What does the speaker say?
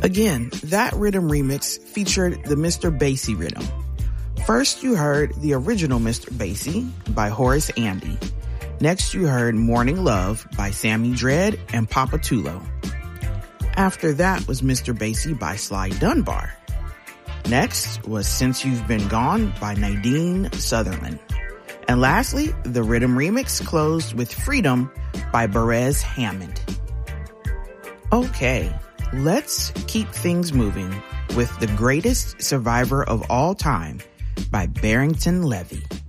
Again, that rhythm remix featured the Mr. Basie rhythm. First, you heard the original Mr. Basie by Horace Andy. Next, you heard Morning Love by Sammy Dread and Papa Tulo. After that was Mr. Basie by Sly Dunbar. Next was Since You've Been Gone by Nadine Sutherland. And lastly, the rhythm remix closed with Freedom by Berez Hammond. Okay, let's keep things moving with The Greatest Survivor of All Time by Barrington Levy.